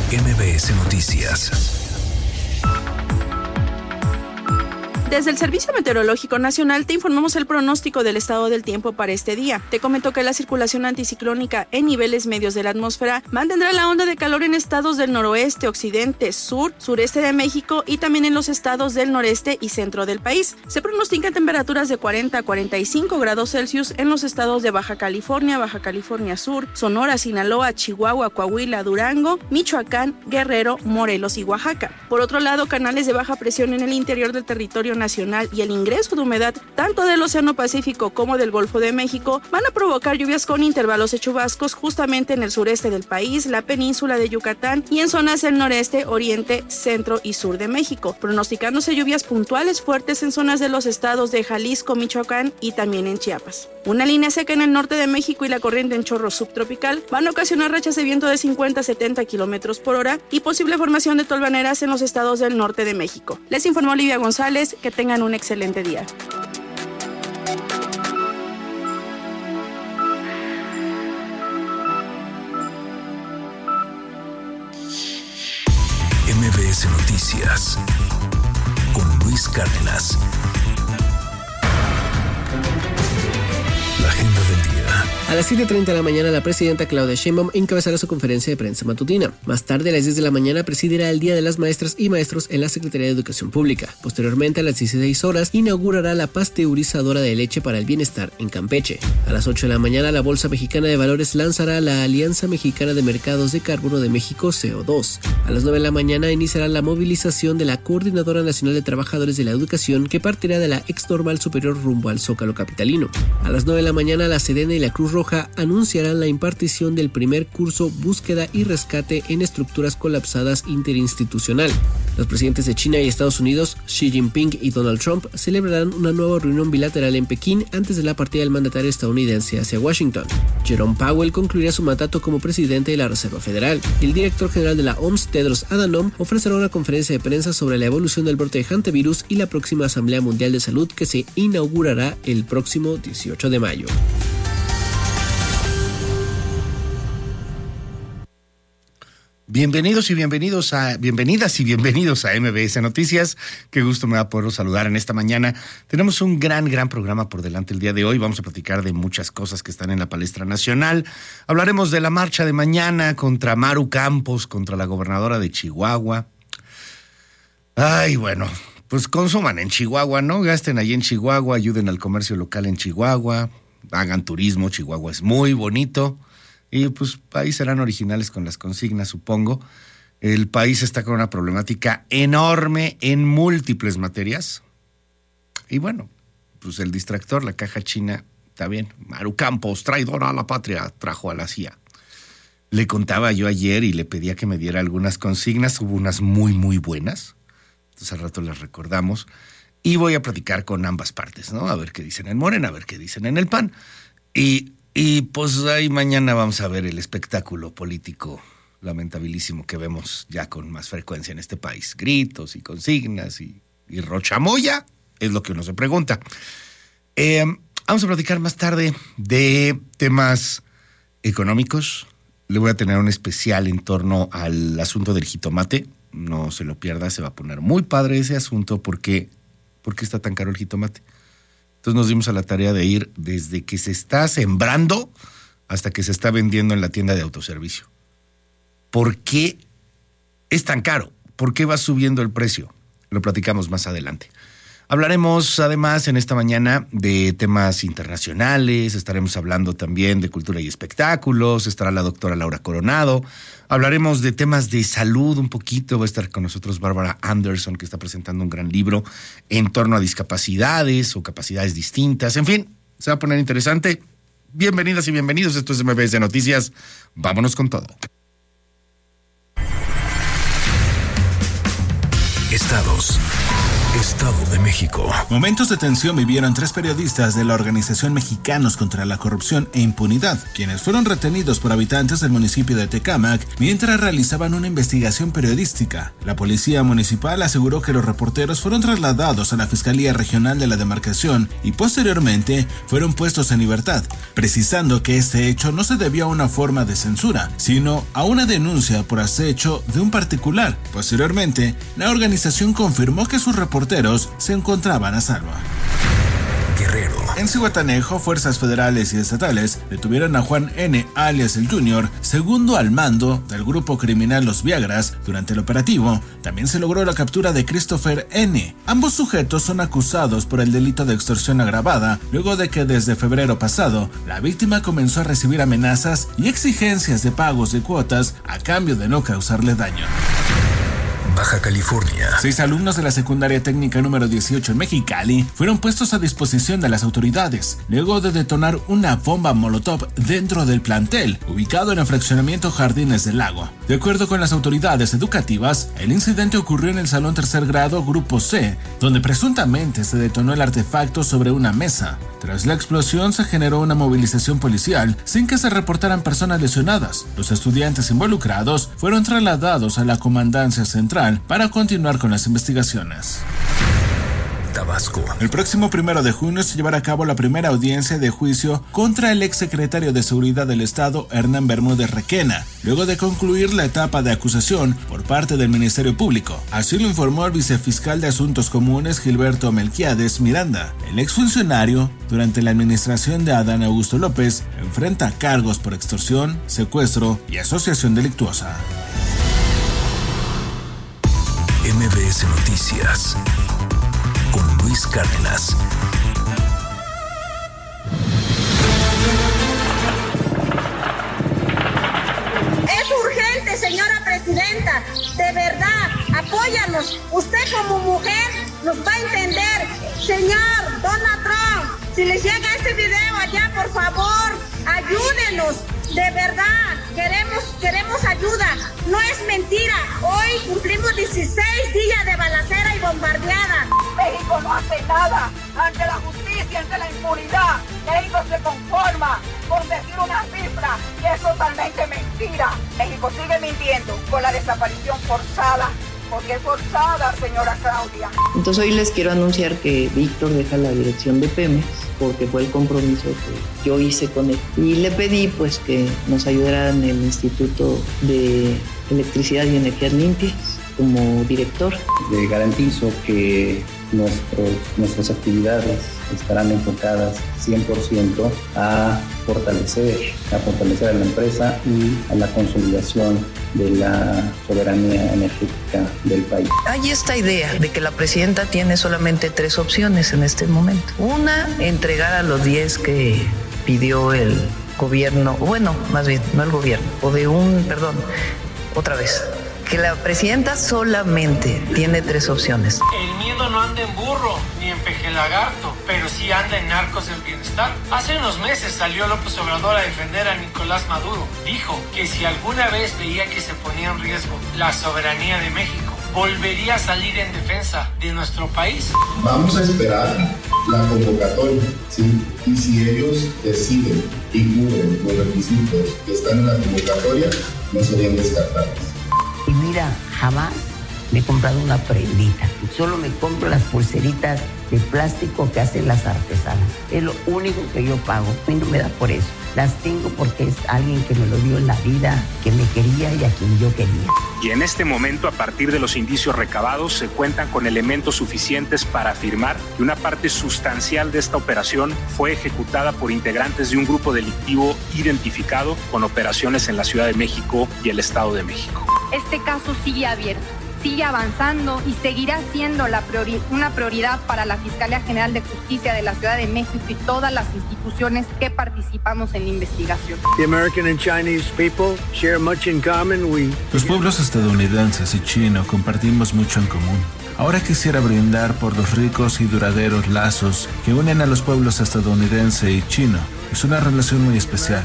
MBS Noticias. Desde el Servicio Meteorológico Nacional te informamos el pronóstico del estado del tiempo para este día. Te comento que la circulación anticiclónica en niveles medios de la atmósfera mantendrá la onda de calor en estados del noroeste, occidente, sur, sureste de México y también en los estados del noreste y centro del país. Se pronostican temperaturas de 40 a 45 grados Celsius en los estados de Baja California Sur, Sonora, Sinaloa, Chihuahua, Coahuila, Durango, Michoacán, Guerrero, Morelos y Oaxaca. Por otro lado, canales de baja presión en el interior del territorio nacional y el ingreso de humedad tanto del Océano Pacífico como del Golfo de México van a provocar lluvias con intervalos de chubascos justamente en el sureste del país, la península de Yucatán y en zonas del noreste, oriente, centro y sur de México, pronosticándose lluvias puntuales fuertes en zonas de los estados de Jalisco, Michoacán y también en Chiapas. Una línea seca en el norte de México y la corriente en chorro subtropical van a ocasionar rachas de viento de 50 a 70 kilómetros por hora y posible formación de tolvaneras en los estados del norte de México. Les informó Olivia González. Que tengan un excelente día. MBS Noticias con Luis Cárdenas. La agenda del día. A las 7:30 de la mañana, la presidenta Claudia Sheinbaum encabezará su conferencia de prensa matutina. Más tarde, a las 10 de la mañana, presidirá el Día de las Maestras y Maestros en la Secretaría de Educación Pública. Posteriormente, a las 16 horas, inaugurará la pasteurizadora de leche para el bienestar en Campeche. A las 8 de la mañana, la Bolsa Mexicana de Valores lanzará la Alianza Mexicana de Mercados de Carbono de México, CO2. A las 9 de la mañana, iniciará la movilización de la Coordinadora Nacional de Trabajadores de la Educación, que partirá de la ex normal superior rumbo al Zócalo capitalino. A las 9 de la mañana, la Sedena y la Cruz Roja anunciarán la impartición del primer curso Búsqueda y Rescate en Estructuras Colapsadas Interinstitucional. Los presidentes de China y Estados Unidos, Xi Jinping y Donald Trump, celebrarán una nueva reunión bilateral en Pekín antes de la partida del mandatario estadounidense hacia Washington. Jerome Powell concluirá su mandato como presidente de la Reserva Federal. El director general de la OMS, Tedros Adhanom, ofrecerá una conferencia de prensa sobre la evolución del brote de hantavirus y la próxima Asamblea Mundial de Salud que se inaugurará el próximo 18 de mayo. Bienvenidas y bienvenidos a MBS Noticias. Qué gusto me da poderlos saludar en esta mañana. Tenemos un gran programa por delante el día de hoy. Vamos a platicar de muchas cosas que están en la palestra nacional. Hablaremos de la marcha de mañana contra Maru Campos, contra la gobernadora de Chihuahua. Ay, bueno, pues consuman en Chihuahua, ¿no? Gasten ahí en Chihuahua, ayuden al comercio local en Chihuahua, hagan turismo. Chihuahua es muy bonito. Y pues ahí serán originales con las consignas, supongo. El país está con una problemática enorme en múltiples materias. Y bueno, pues el distractor, la caja china, está bien. Maru Campos, traidora a la patria, trajo a la CIA. Le contaba yo ayer y le pedía que me diera algunas consignas. Hubo unas muy buenas. Entonces al rato las recordamos. Y voy a platicar con ambas partes, ¿no? A ver qué dicen en Morena, a ver qué dicen en el PAN. Y pues ahí mañana vamos a ver el espectáculo político lamentabilísimo que vemos ya con más frecuencia en este país. Gritos y consignas y rochamoya, es lo que uno se pregunta. Vamos a platicar más tarde de temas económicos. Le voy a tener un especial en torno al asunto del jitomate. No se lo pierda, se va a poner muy padre ese asunto. ¿Por qué está tan caro el jitomate? Entonces nos dimos a la tarea de ir desde que se está sembrando hasta que se está vendiendo en la tienda de autoservicio. ¿Por qué es tan caro? ¿Por qué va subiendo el precio? Lo platicamos más adelante. Hablaremos además en esta mañana de temas internacionales, estaremos hablando también de cultura y espectáculos, estará la doctora Laura Coronado, hablaremos de temas de salud un poquito, va a estar con nosotros Bárbara Anderson, que está presentando un gran libro en torno a discapacidades o capacidades distintas, en fin, se va a poner interesante. Bienvenidas y bienvenidos, esto es MBS Noticias, vámonos con todo. Estados. Estado de México. Momentos de tensión vivieron 3 periodistas de la organización Mexicanos contra la Corrupción e Impunidad, quienes fueron retenidos por habitantes del municipio de Tecámac mientras realizaban una investigación periodística. La policía municipal aseguró que los reporteros fueron trasladados a la Fiscalía Regional de la demarcación y posteriormente fueron puestos en libertad, precisando que este hecho no se debió a una forma de censura, sino a una denuncia por acecho de un particular. Posteriormente, la organización confirmó que sus reporteros se encontraban a salvo. Guerrero. En Zihuatanejo, fuerzas federales y estatales detuvieron a Juan N., alias el Junior, segundo al mando del grupo criminal Los Viagras. Durante el operativo, también se logró la captura de Christopher N. Ambos sujetos son acusados por el delito de extorsión agravada, luego de que desde febrero pasado, la víctima comenzó a recibir amenazas y exigencias de pagos de cuotas a cambio de no causarle daño. Baja California. 6 alumnos de la secundaria técnica número 18 en Mexicali fueron puestos a disposición de las autoridades luego de detonar una bomba molotov dentro del plantel, ubicado en el fraccionamiento Jardines del Lago. De acuerdo con las autoridades educativas, el incidente ocurrió en el salón tercer grado Grupo C, donde presuntamente se detonó el artefacto sobre una mesa. Tras la explosión se generó una movilización policial sin que se reportaran personas lesionadas. Los estudiantes involucrados fueron trasladados a la comandancia central para continuar con las investigaciones. Tabasco. El próximo 1 de junio se llevará a cabo la primera audiencia de juicio contra el exsecretario de Seguridad del Estado, Hernán Bermúdez Requena, luego de concluir la etapa de acusación por parte del Ministerio Público. Así lo informó el vicefiscal de Asuntos Comunes, Gilberto Melquiades Miranda. El exfuncionario, durante la administración de Adán Augusto López, enfrenta cargos por extorsión, secuestro y asociación delictuosa. MBS Noticias con Luis Cárdenas. Es urgente, señora presidenta. De verdad, apóyanos. Usted como mujer nos va a entender. Señor Donald Trump, si les llega este video allá, por favor, ayúdenos. De verdad, queremos ayuda. No es mentira. Hoy cumplimos 16 días de balacera y bombardeada. México no hace nada ante la justicia, ante la impunidad. México se conforma con decir una cifra que es totalmente mentira. México sigue mintiendo con la desaparición forzada. Porque es forzada, señora Claudia. Entonces hoy les quiero anunciar que Víctor deja la dirección de Pemex porque fue el compromiso que yo hice con él. Y le pedí pues que nos ayudara en el Instituto de Electricidad y Energías Limpias como director. Le garantizo que nuestras actividades estarán enfocadas 100% a fortalecer a la empresa y a la consolidación de la soberanía energética del país. Hay esta idea de que la presidenta tiene solamente 3 opciones en este momento. Una, entregar a los 10 que pidió el gobierno, bueno, más bien, no el gobierno, que la presidenta solamente tiene 3 opciones. El miedo no anda en burro ni en pejelagarto, pero sí anda en narcos del bienestar. Hace unos meses salió López Obrador a defender a Nicolás Maduro. Dijo que si alguna vez veía que se ponía en riesgo la soberanía de México, volvería a salir en defensa de nuestro país. Vamos a esperar la convocatoria, ¿sí? Y si ellos deciden y cubren los requisitos que están en la convocatoria, no serían descartables. Y mira, jamás me he comprado una prendita. Solo me compro las pulseritas de plástico que hacen las artesanas. Es lo único que yo pago. A mí no me da por eso. Las tengo porque es alguien que me lo dio en la vida, que me quería y a quien yo quería. Y en este momento, a partir de los indicios recabados, se cuentan con elementos suficientes para afirmar que una parte sustancial de esta operación fue ejecutada por integrantes de un grupo delictivo identificado con operaciones en la Ciudad de México y el Estado de México. Este caso sigue abierto, sigue avanzando y seguirá siendo una prioridad para la Fiscalía General de Justicia de la Ciudad de México y todas las instituciones que participamos en la investigación. Los pueblos estadounidenses y chino compartimos mucho en común. Ahora quisiera brindar por los ricos y duraderos lazos que unen a los pueblos estadounidense y chino. Es una relación muy especial.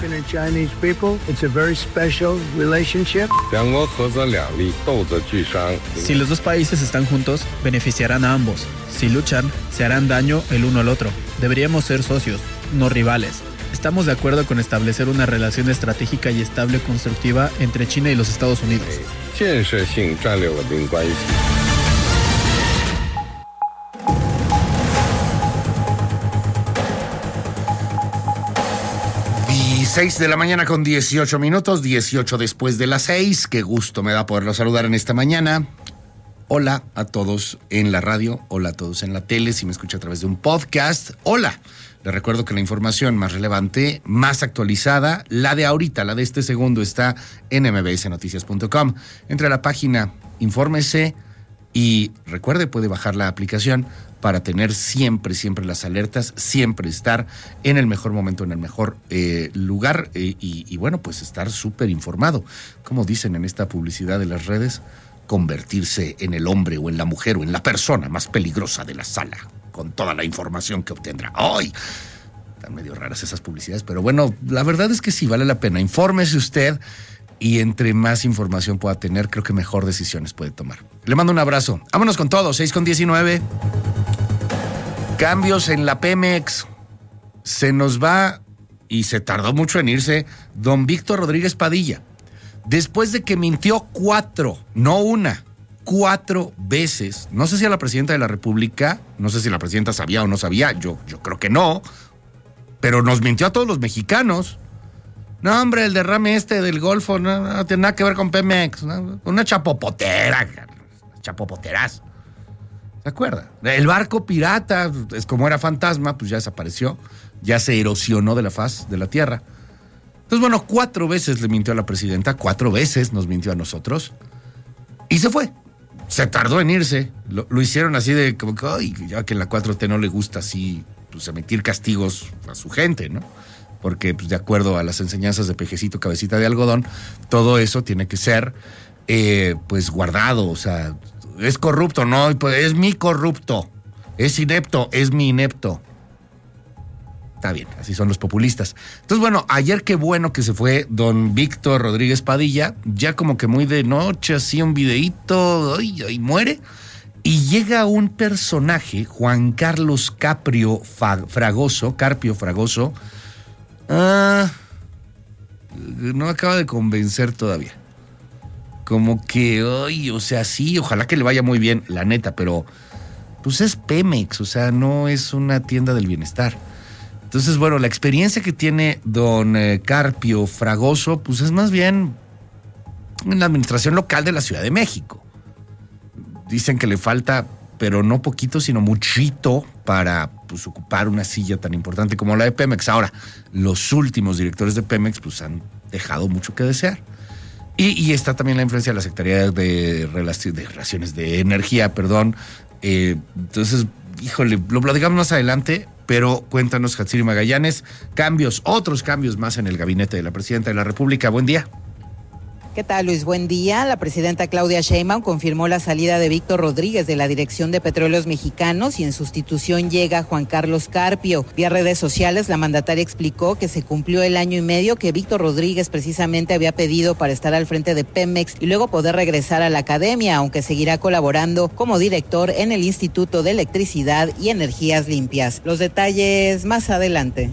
Si los dos países están juntos, beneficiarán a ambos. Si luchan, se harán daño el uno al otro. Deberíamos ser socios, no rivales. Estamos de acuerdo con establecer una relación estratégica y estable constructiva entre China y los Estados Unidos. 6 de la mañana con 18 minutos, 18 después de las 6. Qué gusto me da poderlos saludar en esta mañana. Hola a todos en la radio, hola a todos en la tele, si me escucha a través de un podcast. Hola, les recuerdo que la información más relevante, más actualizada, la de ahorita, la de este segundo, está en mbsnoticias.com. Entre a la página, infórmese y recuerde, puede bajar la aplicación para tener siempre las alertas, siempre estar en el mejor momento, en el mejor lugar y bueno, pues estar súper informado. Como dicen en esta publicidad de las redes, convertirse en el hombre o en la mujer o en la persona más peligrosa de la sala, con toda la información que obtendrá. ¡Ay! Están medio raras esas publicidades, pero bueno, la verdad es que sí, vale la pena. Infórmese usted y entre más información pueda tener, creo que mejor decisiones puede tomar. Le mando un abrazo. Vámonos con todo, 6:19. Cambios en la Pemex. Se nos va, y se tardó mucho en irse, don Víctor Rodríguez Padilla. Después de que mintió 4, no una, 4 veces. No sé si a la presidenta de la República, no sé si la presidenta sabía o no sabía, yo creo que no, pero nos mintió a todos los mexicanos. No, hombre, el derrame del Golfo no tiene nada que ver con Pemex. ¿No? Una chapopotera. Chapopoteras. ¿Se acuerda? El barco pirata, es como era fantasma, pues ya desapareció. Ya se erosionó de la faz de la tierra. Entonces, bueno, 4 veces le mintió a la presidenta. 4 veces nos mintió a nosotros. Y se fue. Se tardó en irse. Lo hicieron así de como que, ay, ya que en la 4T no le gusta así, pues emitir castigos a su gente, ¿no? Porque pues, de acuerdo a las enseñanzas de Pejecito Cabecita de Algodón, todo eso tiene que ser pues guardado, o sea, es corrupto, no, pues, es mi corrupto, es inepto, es mi inepto. Está bien, así son los populistas. Entonces, bueno, ayer qué bueno que se fue don Víctor Rodríguez Padilla, ya como que muy de noche, así un videíto, y muere. Y llega un personaje, Juan Carlos Carpio Fragoso, no acaba de convencer todavía. Como que, o sea, sí, ojalá que le vaya muy bien, la neta, pero pues es Pemex, o sea, no es una tienda del bienestar. Entonces, bueno, la experiencia que tiene don Carpio Fragoso, pues es más bien en la administración local de la Ciudad de México. Dicen que le falta, pero no poquito, sino muchito para pues, ocupar una silla tan importante como la de Pemex. Ahora, los últimos directores de Pemex pues han dejado mucho que desear. Y está también la influencia de la Secretaría de Relaciones de Energía, perdón. Entonces, híjole, lo digamos más adelante, pero cuéntanos, Hatsiri Magallanes, otros cambios más en el gabinete de la Presidenta de la República. Buen día. ¿Qué tal, Luis? Buen día. La presidenta Claudia Sheinbaum confirmó la salida de Víctor Rodríguez de la Dirección de Petróleos Mexicanos y en sustitución llega Juan Carlos Carpio. Vía redes sociales, la mandataria explicó que se cumplió el año y medio que Víctor Rodríguez precisamente había pedido para estar al frente de Pemex y luego poder regresar a la academia, aunque seguirá colaborando como director en el Instituto de Electricidad y Energías Limpias. Los detalles más adelante.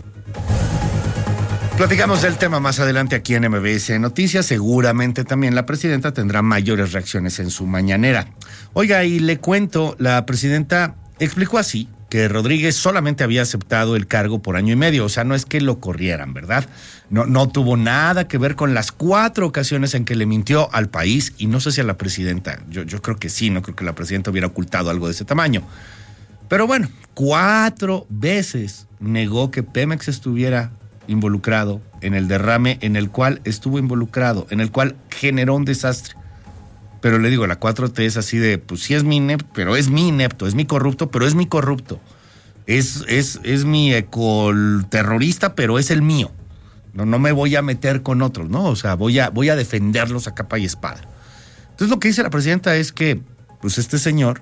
Platicamos del tema más adelante aquí en MBS Noticias. Seguramente también la presidenta tendrá mayores reacciones en su mañanera. Oiga, y le cuento, la presidenta explicó así que Rodríguez solamente había aceptado el cargo por año y medio. O sea, no es que lo corrieran, ¿verdad? No tuvo nada que ver con las 4 ocasiones en que le mintió al país y no sé si a la presidenta. Yo creo que sí, no creo que la presidenta hubiera ocultado algo de ese tamaño. Pero bueno, 4 veces negó que Pemex estuviera involucrado en el derrame en el cual estuvo involucrado, en el cual generó un desastre. Pero le digo, la 4T es así de, pues sí es mi inepto, pero es mi inepto, es mi corrupto, pero es mi corrupto. Es mi ecoterrorista, pero es el mío. No me voy a meter con otros, ¿no? O sea, voy a defenderlos a capa y espada. Entonces lo que dice la presidenta es que, pues este señor,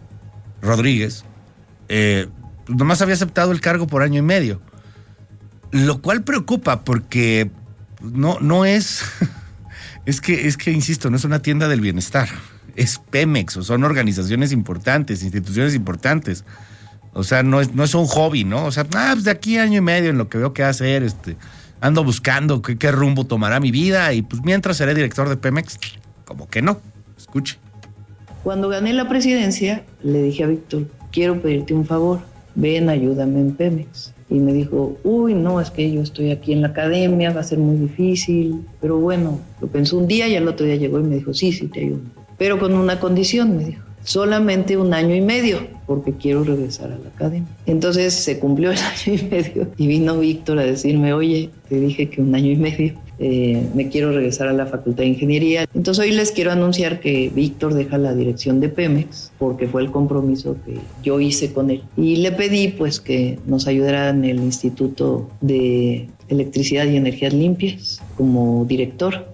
Rodríguez, nomás había aceptado el cargo por año y medio. Lo cual preocupa porque no es... Es que, insisto, no es una tienda del bienestar. Es Pemex, o son organizaciones importantes, instituciones importantes. O sea, no es un hobby, ¿no? O sea, pues de aquí a año y medio en lo que veo que hacer, ando buscando qué rumbo tomará mi vida y pues mientras seré director de Pemex, como que no. Escuche. Cuando gané la presidencia, le dije a Víctor, quiero pedirte un favor, ven, ayúdame en Pemex. Y me dijo, no, es que yo estoy aquí en la academia, va a ser muy difícil. Pero bueno, lo pensó un día y al otro día llegó y me dijo, sí, te ayudo. Pero con una condición, me dijo, solamente 1 año y medio, porque quiero regresar a la academia. Entonces se cumplió el año y medio y vino Víctor a decirme, oye, te dije que 1 año y medio. Me quiero regresar a la Facultad de Ingeniería. Entonces hoy les quiero anunciar que Víctor deja la dirección de Pemex porque fue el compromiso que yo hice con él. Y le pedí pues que nos ayudara en el Instituto de Electricidad y Energías Limpias como director.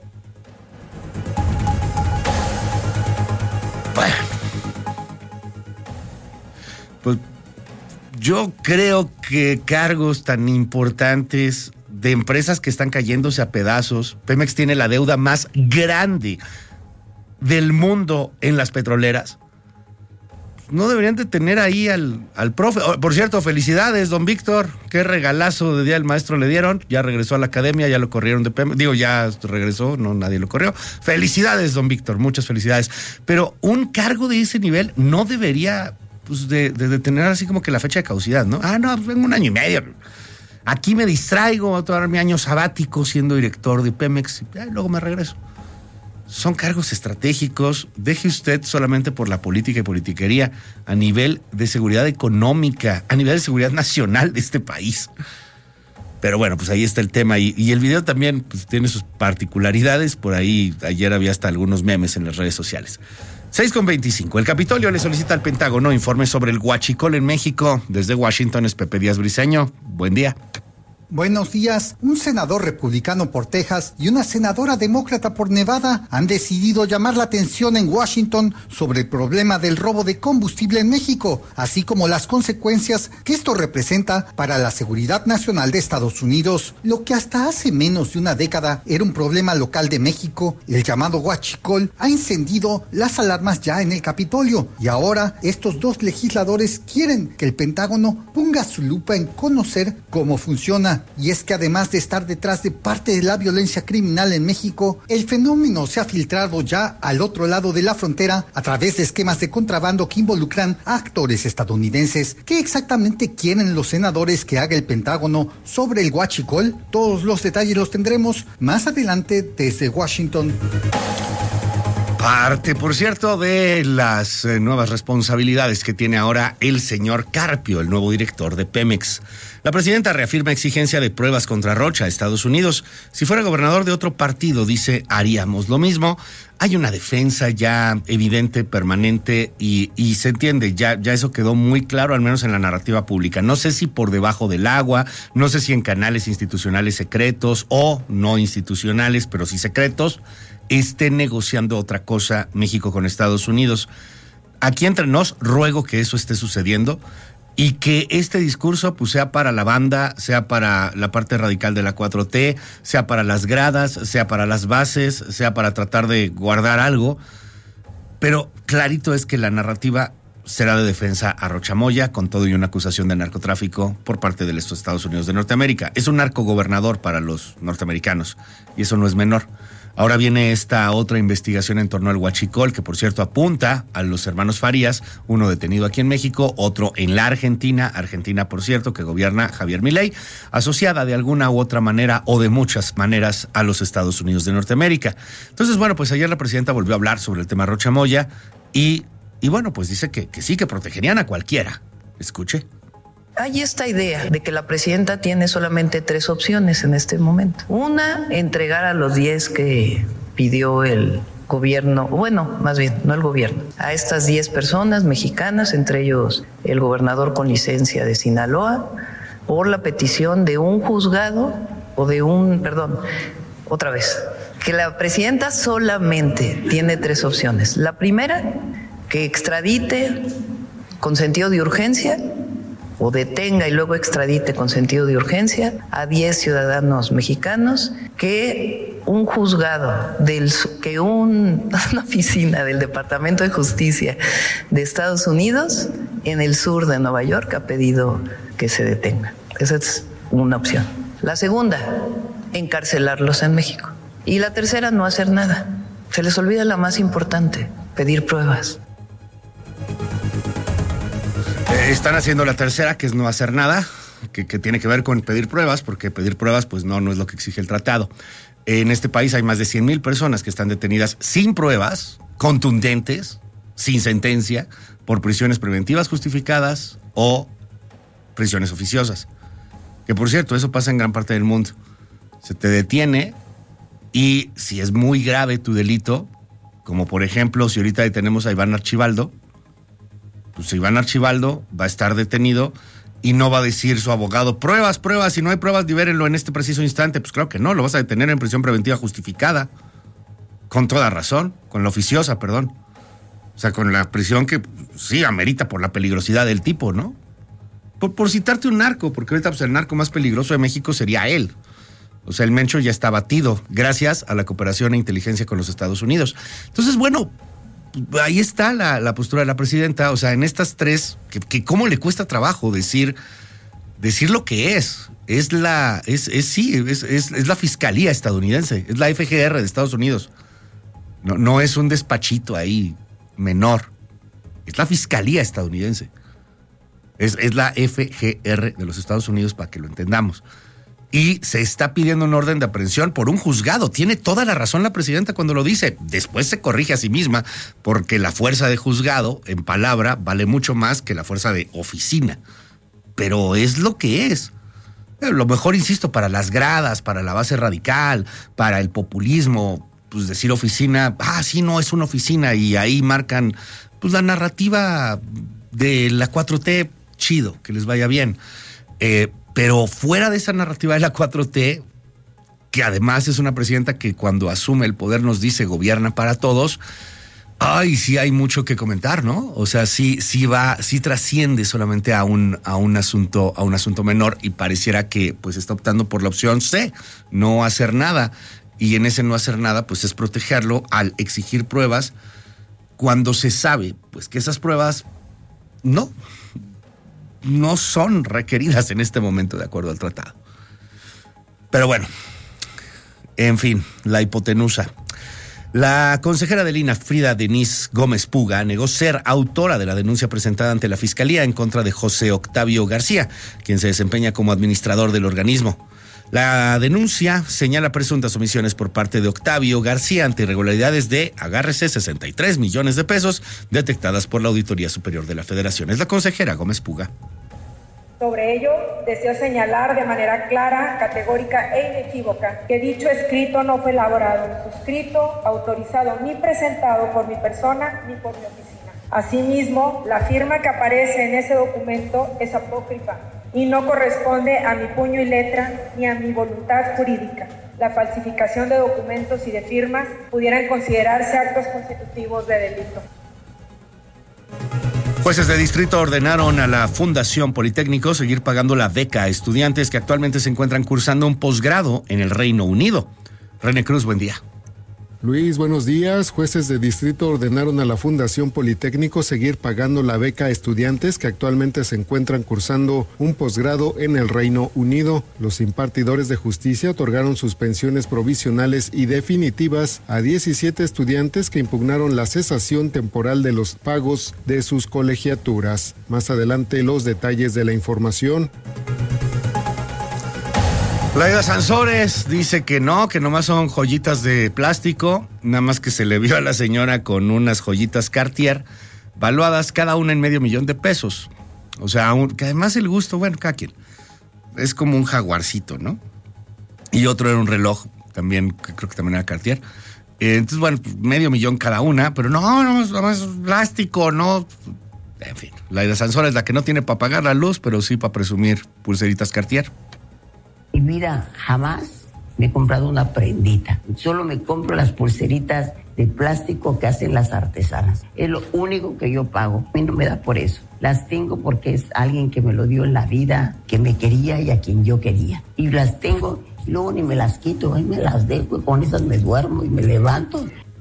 Bueno, pues yo creo que cargos tan importantes de empresas que están cayéndose a pedazos. Pemex tiene la deuda más grande del mundo en las petroleras. No deberían de tener ahí al profe. Por cierto, felicidades, don Víctor. Qué regalazo de Día del Maestro le dieron. Ya regresó a la academia, ya lo corrieron de Pemex. Ya regresó, no, nadie lo corrió. Felicidades, don Víctor, muchas felicidades. Pero un cargo de ese nivel no debería pues, de tener así como que la fecha de caducidad, ¿no? Pues vengo 1 año y medio. Aquí me distraigo, voy a tomar mi año sabático siendo director de Pemex y luego me regreso. Son cargos estratégicos. Deje usted solamente por la política y politiquería a nivel de seguridad económica, a nivel de seguridad nacional de este país. Pero bueno, pues ahí está el tema. Y el video también pues, tiene sus particularidades. Por ahí ayer había hasta algunos memes en las redes sociales. 6:25. El Capitolio le solicita al Pentágono informe sobre el huachicol en México. Desde Washington es Pepe Díaz Briceño. Buen día. Buenos días. Un senador republicano por Texas y una senadora demócrata por Nevada han decidido llamar la atención en Washington sobre el problema del robo de combustible en México, así como las consecuencias que esto representa para la seguridad nacional de Estados Unidos. Lo que hasta hace menos de una década era un problema local de México, el llamado huachicol, ha encendido las alarmas ya en el Capitolio. Y ahora estos dos legisladores quieren que el Pentágono ponga su lupa en conocer cómo funciona. Y es que además de estar detrás de parte de la violencia criminal en México, el fenómeno se ha filtrado ya al otro lado de la frontera a través de esquemas de contrabando que involucran a actores estadounidenses. ¿Qué exactamente quieren los senadores que haga el Pentágono sobre el huachicol? Todos los detalles los tendremos más adelante desde Washington. Parte, por cierto, de las nuevas responsabilidades que tiene ahora el señor Carpio, el nuevo director de Pemex. La presidenta reafirma exigencia de pruebas contra Rocha a Estados Unidos. Si fuera gobernador de otro partido, dice, haríamos lo mismo. Hay una defensa ya evidente, permanente y se entiende, ya eso quedó muy claro, al menos en la narrativa pública. No sé si por debajo del agua, no sé si en canales institucionales secretos o no institucionales, pero sí secretos, esté negociando otra cosa México con Estados Unidos. Aquí entre nos ruego que eso esté sucediendo y que este discurso pues sea para la banda, sea para la parte radical de la 4T, sea para las gradas, sea para las bases, sea para tratar de guardar algo, pero clarito es que la narrativa será de defensa a Rocha Moya, con todo y una acusación de narcotráfico por parte de los Estados Unidos de Norteamérica. Es un narcogobernador para los norteamericanos y eso no es menor. Ahora viene esta otra investigación en torno al huachicol, que por cierto apunta a los hermanos Farías, uno detenido aquí en México, otro en la Argentina, por cierto, que gobierna Javier Milei, asociada de alguna u otra manera o de muchas maneras a los Estados Unidos de Norteamérica. Entonces, bueno, pues ayer la presidenta volvió a hablar sobre el tema Rocha Moya y bueno, pues dice que sí, que protegerían a cualquiera. Escuche. Hay esta idea de que la presidenta tiene solamente 3 opciones en este momento. Una, entregar a los 10 que pidió el gobierno, bueno, más bien, no el gobierno, a estas 10 personas mexicanas, entre ellos el gobernador con licencia de Sinaloa, por la petición de un juzgado que la presidenta solamente tiene 3 opciones. La primera, que extradite con sentido de urgencia o detenga y luego extradite con sentido de urgencia a 10 ciudadanos mexicanos que un juzgado, una oficina del Departamento de Justicia de Estados Unidos en el sur de Nueva York ha pedido que se detenga. Esa es una opción. La segunda, encarcelarlos en México. Y la tercera, no hacer nada. Se les olvida la más importante, pedir pruebas. Están haciendo la tercera, que es no hacer nada, que tiene que ver con pedir pruebas, porque pedir pruebas pues no es lo que exige el tratado. En este país hay más de 100,000 personas que están detenidas sin pruebas contundentes, sin sentencia, por prisiones preventivas justificadas o prisiones oficiosas. Que por cierto, eso pasa en gran parte del mundo. Se te detiene y si es muy grave tu delito, como por ejemplo si ahorita detenemos a Iván Archibaldo, pues Iván Archibaldo va a estar detenido y no va a decir su abogado, pruebas, si no hay pruebas, libérenlo en este preciso instante. Pues claro que no, lo vas a detener en prisión preventiva justificada, con toda razón, con la oficiosa, perdón. O sea, con la prisión que sí amerita por la peligrosidad del tipo, ¿no? Por citarte un narco, porque ahorita pues, el narco más peligroso de México sería él. O sea, el Mencho ya está batido, gracias a la cooperación e inteligencia con los Estados Unidos. Entonces, bueno, ahí está la postura de la presidenta. O sea, en estas tres, que cómo le cuesta trabajo decir lo que es. Es la fiscalía estadounidense, es la FGR de Estados Unidos. No es un despachito ahí menor. Es la fiscalía estadounidense. Es la FGR de los Estados Unidos, para que lo entendamos. Y se está pidiendo un orden de aprehensión por un juzgado. Tiene toda la razón la presidenta cuando lo dice. Después se corrige a sí misma, porque la fuerza de juzgado, en palabra, vale mucho más que la fuerza de oficina. Pero es lo que es. Lo mejor, insisto, para las gradas, para la base radical, para el populismo, pues decir oficina, sí, no, es una oficina, y ahí marcan pues la narrativa de la 4T, chido, que les vaya bien. Pero fuera de esa narrativa de la 4T, que además es una presidenta que cuando asume el poder nos dice gobierna para todos, sí hay mucho que comentar, ¿no? O sea, sí trasciende solamente a un asunto menor, y pareciera que pues está optando por la opción C, no hacer nada. Y en ese no hacer nada, pues es protegerlo al exigir pruebas cuando se sabe pues que esas pruebas no son requeridas en este momento de acuerdo al tratado. Pero bueno, en fin, la hipotenusa. La consejera del INAH, Frida Denise Gómez Puga, negó ser autora de la denuncia presentada ante la Fiscalía en contra de José Octavio García, quien se desempeña como administrador del organismo. La denuncia señala presuntas omisiones por parte de Octavio García ante irregularidades de, agárrese, 63 millones de pesos detectadas por la Auditoría Superior de la Federación. Es la consejera Gómez Puga. Sobre ello, deseo señalar de manera clara, categórica e inequívoca que dicho escrito no fue elaborado, suscrito, autorizado ni presentado por mi persona ni por mi oficina. Asimismo, la firma que aparece en ese documento es apócrifa y no corresponde a mi puño y letra ni a mi voluntad jurídica. La falsificación de documentos y de firmas pudieran considerarse actos constitutivos de delito. Jueces de distrito ordenaron a la Fundación Politécnico seguir pagando la beca a estudiantes que actualmente se encuentran cursando un posgrado en el Reino Unido. René Cruz, buen día. Luis, buenos días. Jueces de distrito ordenaron a la Fundación Politécnico seguir pagando la beca a estudiantes que actualmente se encuentran cursando un posgrado en el Reino Unido. Los impartidores de justicia otorgaron suspensiones provisionales y definitivas a 17 estudiantes que impugnaron la cesación temporal de los pagos de sus colegiaturas. Más adelante los detalles de la información. Laida Sansores dice que no, que nomás son joyitas de plástico, nada más que se le vio a la señora con unas joyitas Cartier, valuadas cada una en $500,000 de pesos. O sea, que además el gusto, bueno, cada quien. Es como un jaguarcito, ¿no? Y otro era un reloj, también, creo que también era Cartier. Entonces, bueno, $500,000 cada una, pero no es plástico, no. En fin, Laida Sansores es la que no tiene para pagar la luz, pero sí para presumir pulseritas Cartier. Y mira, jamás me he comprado una prendita. Solo me compro las pulseritas de plástico que hacen las artesanas. Es lo único que yo pago. A mí no me da por eso. Las tengo porque es alguien que me lo dio en la vida, que me quería y a quien yo quería. Y las tengo y luego ni me las quito, ahí me las dejo y con esas me duermo y me levanto.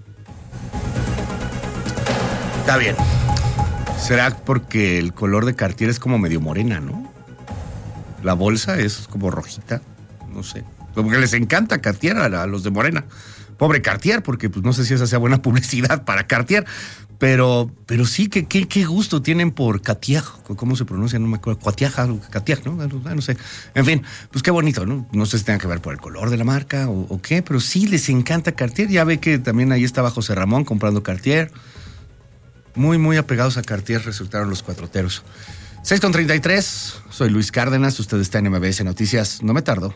Está bien. Será porque el color de Cartier es como medio morena, ¿no? La bolsa es como rojita, no sé. Como que les encanta Cartier a los de Morena. Pobre Cartier, porque pues no sé si esa sea buena publicidad para Cartier, pero sí, qué gusto tienen por Cartier. ¿Cómo se pronuncia? No me acuerdo. Cartier, ¿no? No sé. En fin, pues qué bonito, ¿no? No sé si tenga que ver por el color de la marca o qué, pero sí les encanta Cartier. Ya ve que también ahí estaba José Ramón comprando Cartier. Muy, muy apegados a Cartier resultaron los cuatroteros. 6:33, soy Luis Cárdenas, usted está en MBS Noticias, no me tardo.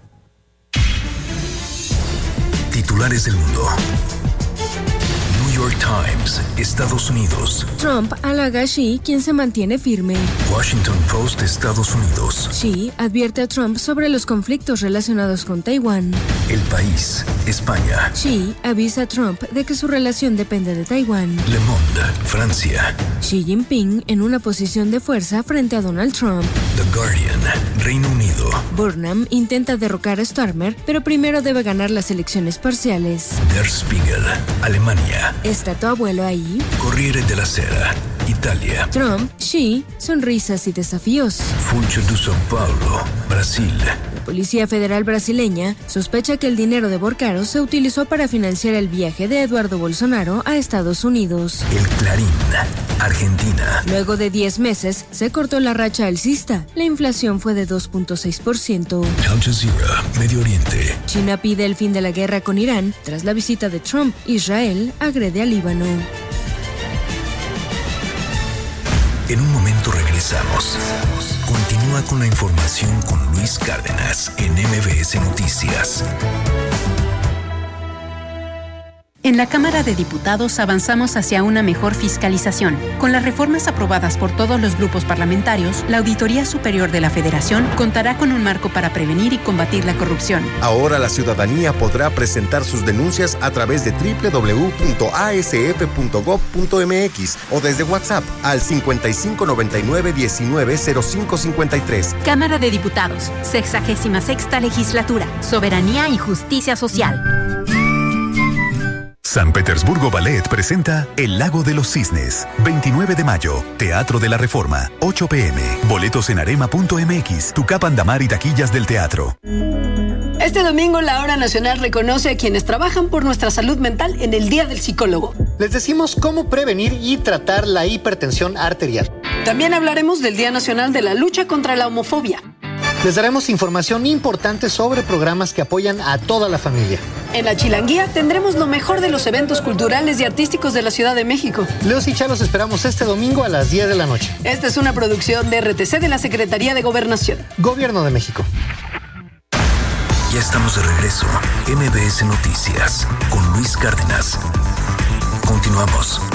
Titulares del mundo. New York Times, Estados Unidos. Trump halaga a Xi, quien se mantiene firme. Washington Post, Estados Unidos. Xi advierte a Trump sobre los conflictos relacionados con Taiwán. El País, España. Xi avisa a Trump de que su relación depende de Taiwán. Le Monde, Francia. Xi Jinping en una posición de fuerza frente a Donald Trump. The Guardian, Reino Unido. Burnham intenta derrocar a Starmer, pero primero debe ganar las elecciones parciales. Der Spiegel, Alemania. ¿Está tu abuelo ahí? Corriere della Sera, Italia. Trump, Xi, sonrisas y desafíos. Funcho de São Paulo, Brasil. La Policía Federal brasileña sospecha que el dinero de Borcaro se utilizó para financiar el viaje de Eduardo Bolsonaro a Estados Unidos. El Clarín, Argentina. Luego de 10 meses, se cortó la racha alcista. La inflación fue de 2.6%. Al Jazeera, Medio Oriente. China pide el fin de la guerra con Irán tras la visita de Trump. Israel agrede a Líbano. En un momento regresamos. Continúa con la información con Luis Cárdenas en MBS Noticias. En la Cámara de Diputados avanzamos hacia una mejor fiscalización. Con las reformas aprobadas por todos los grupos parlamentarios, la Auditoría Superior de la Federación contará con un marco para prevenir y combatir la corrupción. Ahora la ciudadanía podrá presentar sus denuncias a través de www.asf.gov.mx o desde WhatsApp al 5599-190553. Cámara de Diputados, 66ª Legislatura, Soberanía y Justicia Social. San Petersburgo Ballet presenta El Lago de los Cisnes, 29 de mayo, Teatro de la Reforma, 8 p.m. Boletos en arema.mx, Tucapandamar y taquillas del teatro. Este domingo la Hora Nacional reconoce a quienes trabajan por nuestra salud mental en el Día del Psicólogo. Les decimos cómo prevenir y tratar la hipertensión arterial. También hablaremos del Día Nacional de la Lucha contra la Homofobia. Les daremos información importante sobre programas que apoyan a toda la familia. En la Chilanguía tendremos lo mejor de los eventos culturales y artísticos de la Ciudad de México. Leos y Chalos esperamos este domingo a las 10 de la noche. Esta es una producción de RTC de la Secretaría de Gobernación. Gobierno de México. Ya estamos de regreso. MBS Noticias con Luis Cárdenas. Continuamos.